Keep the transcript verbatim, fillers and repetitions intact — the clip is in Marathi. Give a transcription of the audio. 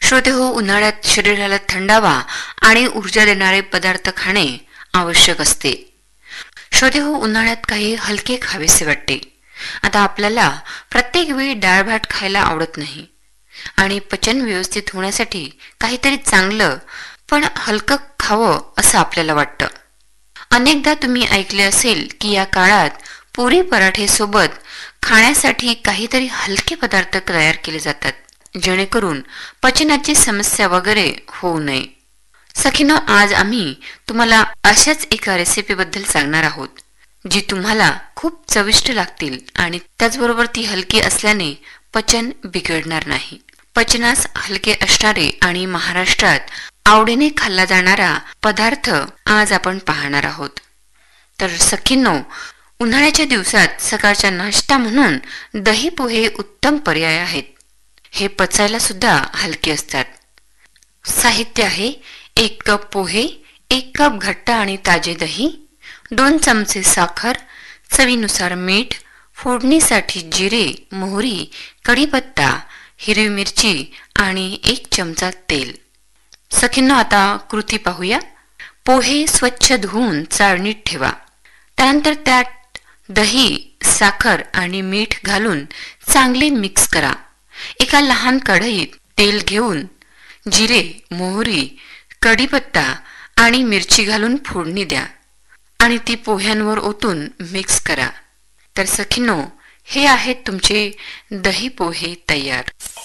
श्रोते हो, उन्हाळ्यात शरीराला थंडावा आणि ऊर्जा देणारे पदार्थ खाणे आवश्यक असते. श्रोते हो, उन्हाळ्यात काही हलके खावेसे वाटते. आता आपल्याला प्रत्येक वेळी डाळ भात खायला आवडत नाही आणि पचन व्यवस्थित होण्यासाठी काहीतरी चांगलं पण हलकं खावं असं आपल्याला वाटतं. अनेकदा तुम्ही ऐकले असेल की या काळात पुरी पराठे सोबत खाण्यासाठी काहीतरी हलके पदार्थ तयार केले जातात, जेणेकरून पचनाची समस्या वगैरे होऊ नये. सखीनो, आज आम्ही तुम्हाला अशाच एका रेसिपी बद्दल सांगणार आहोत जी तुम्हाला खूप चविष्ट लागतील आणि त्याचबरोबर ती हलकी असल्याने पचन बिघडणार नाही. पचनास हलके असणारे आणि महाराष्ट्रात आवडीने खाल्ला जाणारा पदार्थ आज आपण पाहणार आहोत. तर सखींनो, उन्हाळ्याच्या दिवसात सकाळचा नाश्ता म्हणून दही पोहे उत्तम पर्याय आहेत. हे पचायला सुद्धा हलके असतात. साहित्य आहे: एक कप पोहे, एक कप घट्ट आणि ताजे दही, दोन चमचे साखर, चवीनुसार मीठ, फोडणीसाठी जिरे, मोहरी, कढीपत्ता, हिरवी मिरची आणि एक चमचा तेल. सखींनो, आता कृती पाहूया. पोहे स्वच्छ धुवून चाळणीत ठेवा. त्यानंतर त्यात दही, साखर आणि मीठ घालून चांगले मिक्स करा. एका लहान कढईत तेल घेऊन जिरे, मोहरी, कढीपत्ता आणि मिरची घालून फोडणी द्या आणि ती पोह्यांवर ओतून मिक्स करा. तर सखींनो, हे आहेत तुमचे दही पोहे तयार.